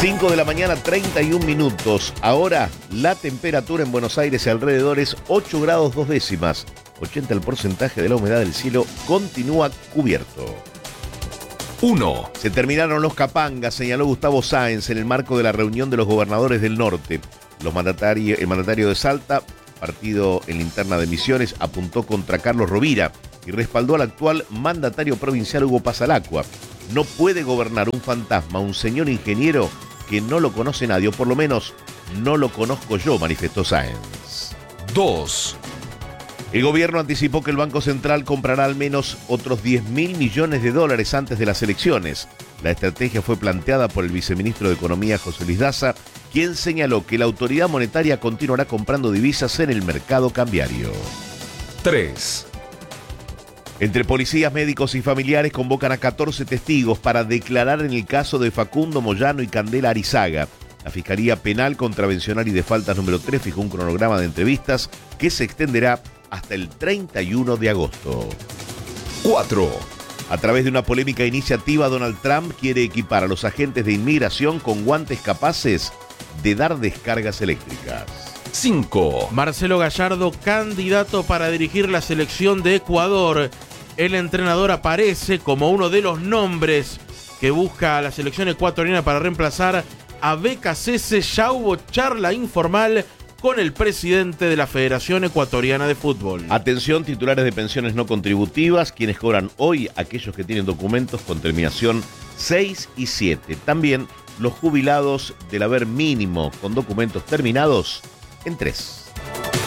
5 de la mañana, 31 minutos. Ahora la temperatura en Buenos Aires y alrededores 8 grados 2 décimas. 80 el porcentaje de la humedad del cielo, continúa cubierto. 1. Se terminaron los capangas, señaló Gustavo Sáenz en el marco de la reunión de los gobernadores del norte. El mandatario de Salta, partido en la interna de Misiones, apuntó contra Carlos Rovira y respaldó al actual mandatario provincial Hugo Pasalacqua. No puede gobernar un fantasma, un señor ingeniero que no lo conoce nadie, o por lo menos no lo conozco yo, manifestó Sáenz. 2. El gobierno anticipó que el Banco Central comprará al menos otros 10.000 millones de dólares antes de las elecciones. La estrategia fue planteada por el viceministro de Economía, José Luis Daza, quien señaló que la autoridad monetaria continuará comprando divisas en el mercado cambiario. 3. Entre policías, médicos y familiares convocan a 14 testigos para declarar en el caso de Facundo Moyano y Candela Arizaga. La Fiscalía Penal Contravencional y de Faltas número 3 fijó un cronograma de entrevistas que se extenderá hasta el 31 de agosto. 4. A través de una polémica iniciativa, Donald Trump quiere equipar a los agentes de inmigración con guantes capaces de dar descargas eléctricas. 5. Marcelo Gallardo, candidato para dirigir la selección de Ecuador. El entrenador aparece como uno de los nombres que busca a la selección ecuatoriana para reemplazar a BKCS. Ya hubo charla informal con el presidente de la Federación Ecuatoriana de Fútbol. Atención, titulares de pensiones no contributivas, quienes cobran hoy, aquellos que tienen documentos con terminación 6 y 7. También los jubilados del haber mínimo con documentos terminados en 3.